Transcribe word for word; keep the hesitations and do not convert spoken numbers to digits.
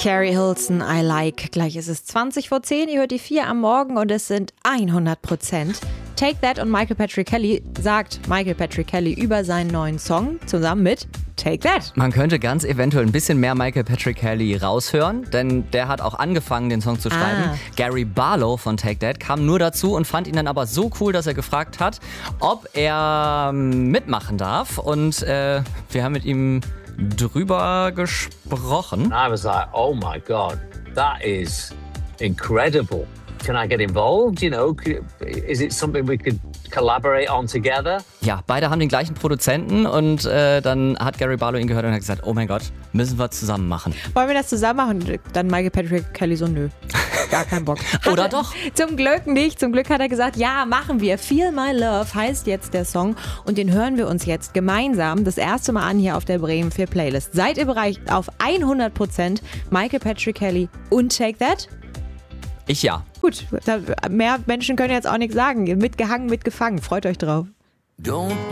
Carrie Hilson, I Like. Gleich ist es zwanzig vor zehn, ihr hört die vier am Morgen und es sind hundert Prozent. Take That und Michael Patrick Kelly sagt Michael Patrick Kelly über seinen neuen Song zusammen mit Take That. Man könnte ganz eventuell ein bisschen mehr Michael Patrick Kelly raushören, denn der hat auch angefangen, den Song zu schreiben. Ah. Gary Barlow von Take That kam nur dazu und fand ihn dann aber so cool, dass er gefragt hat, ob er mitmachen darf. Und äh, wir haben mit ihm drüber gesprochen. I was like, oh my God, that is incredible. Can I get involved? You know, is it something we could collaborate on together? Ja, beide haben den gleichen Produzenten und äh, dann hat Gary Barlow ihn gehört und hat gesagt, oh mein Gott, müssen wir zusammen machen. Wollen wir das zusammen machen? Dann Michael Patrick Kelly so, nö, gar keinen Bock. Oder Hatte, doch? Zum Glück nicht. Zum Glück hat er gesagt, ja, machen wir. Feel My Love heißt jetzt der Song und den hören wir uns jetzt gemeinsam das erste Mal an hier auf der Bremen vier Playlist. Seid ihr bereit auf hundert Prozent Michael Patrick Kelly und Take That? Ich ja. Gut, mehr Menschen können jetzt auch nichts sagen. Mitgehangen, mitgefangen. Freut euch drauf. Don't